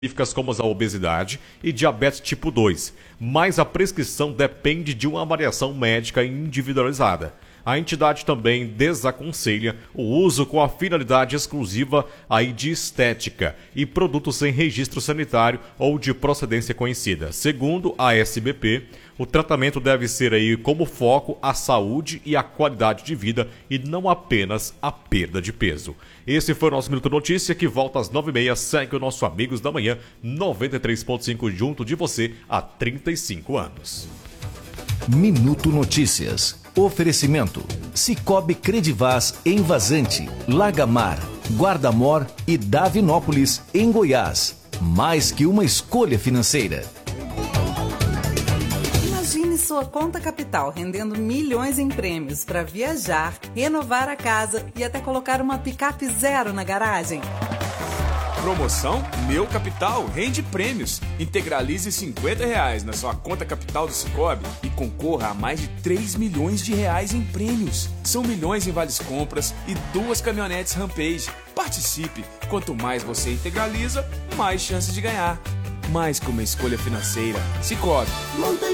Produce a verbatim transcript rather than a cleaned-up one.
específicas como a obesidade e diabetes tipo dois, mas a prescrição depende de uma avaliação médica individualizada. A entidade também desaconselha o uso com a finalidade exclusiva aí de estética e produtos sem registro sanitário ou de procedência conhecida. Segundo a S B P, o tratamento deve ser aí como foco a saúde e a qualidade de vida e não apenas a perda de peso. Esse foi o nosso Minuto Notícia, que volta às nove e meia. Segue o nosso Amigos da Manhã noventa e três ponto cinco junto de você há trinta e cinco anos. Minuto Notícias. Oferecimento: Cicobi Credivaz em Vazante, Lagamar, Guarda-Mor e Davinópolis, em Goiás. Mais que uma escolha financeira. Imagine sua conta capital rendendo milhões em prêmios para viajar, renovar a casa e até colocar uma picape zero na garagem. Promoção Meu Capital rende prêmios. Integralize cinquenta reais na sua conta capital do Cicobi e concorra a mais de três milhões de reais em prêmios. São milhões em vales compras e duas caminhonetes Rampage. Participe! Quanto mais você integraliza, mais chances de ganhar. Mais que uma escolha financeira. Cicobi.